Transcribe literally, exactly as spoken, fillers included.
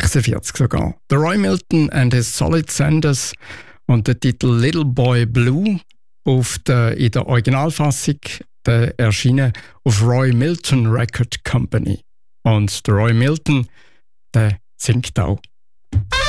sechsundvierzig sogar. Der Roy Milton and his Solid Senders und der Titel Little Boy Blue auf der, in der Originalfassung der erschienen auf Roy Milton Record Company. Und der Roy Milton, der singt auch.